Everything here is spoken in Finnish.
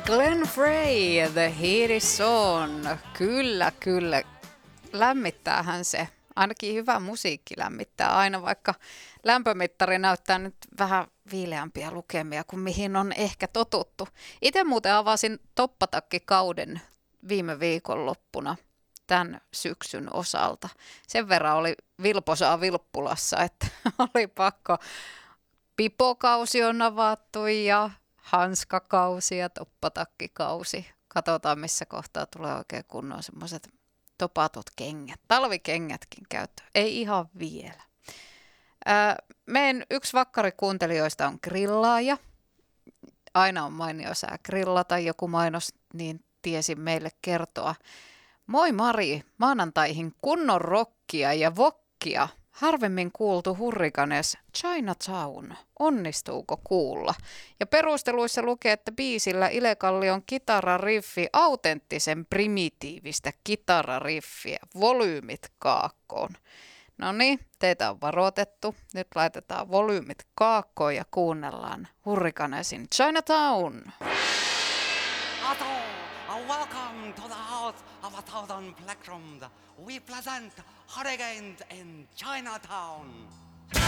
Glenn Frey, The Heat is On. Kyllä, kyllä. Lämmittäähän se. Ainakin hyvä musiikki lämmittää aina, vaikka lämpömittari näyttää nyt vähän viileämpiä lukemia kuin mihin on ehkä totuttu. Itse muuten avasin toppatakkikauden viime viikonloppuna tämän syksyn osalta. Sen verran oli vilposaa vilppulassa, että oli pakko. Pipokausi on avattu ja hanskakausi ja toppatakkikausi. Katsotaan, missä kohtaa tulee oikein kunnon semmoiset topatut kengät. Talvikengätkin käyttöön. Ei ihan vielä. Meidän yksi vakkarikuuntelijoista on grillaaja. Aina on mainio sää grillata. Joku mainos niin tiesi meille kertoa. Moi Mari, maanantaihin kunnon rockia ja vokkia. Harvemmin kuultu Hurrikanes Chinatown. Onnistuuko kuulla? Ja perusteluissa lukee, että biisillä Ilekallion kitarariffi autenttisen primitiivistä kitarariffiä. Volyymit kaakkoon. No niin, teitä on varoitettu. Nyt laitetaan volyymit kaakkoon ja kuunnellaan Hurrikanesin Chinatown. Welcome to the house of 1,000 plectrums. We present Hurricanes in Chinatown.